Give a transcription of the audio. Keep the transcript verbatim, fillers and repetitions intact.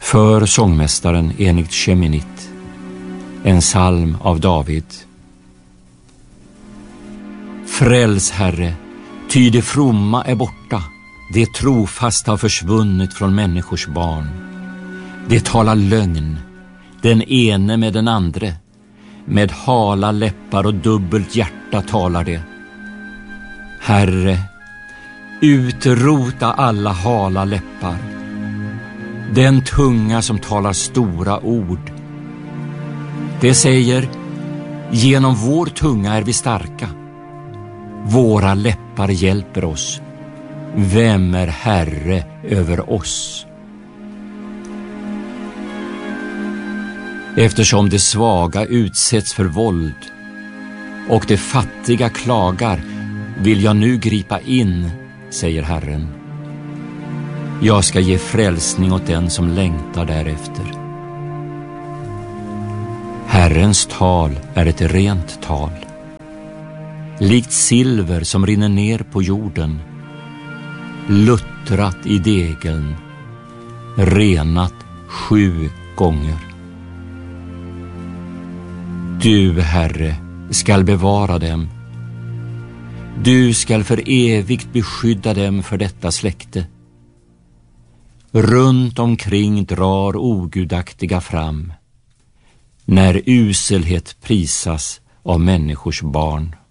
För sångmästaren enligt Sheminit, en psalm av David. Fräls, Herre, ty det fromma är borta, det trofasta har försvunnit från människors barn. Det talar lögn, den ene med den andre, med hala läppar och dubbelt hjärta talar det. Herre, utrota alla hala läppar, den tunga som talar stora ord. Det säger, genom vår tunga är vi starka, våra läppar hjälper oss. Vem är herre över oss? Eftersom de svaga utsätts för våld och de fattiga klagar, vill jag nu gripa in, säger Herren. Jag ska ge frälsning åt den som längtar därefter. Herrens tal är ett rent tal, likt silver som rinner ner på jorden, luttrat i degeln, renat sju gånger. Du, Herre, skall bevara dem. Du skall för evigt beskydda dem för detta släkte. Runt omkring drar ogudaktiga fram, när uselhet prisas av människors barn.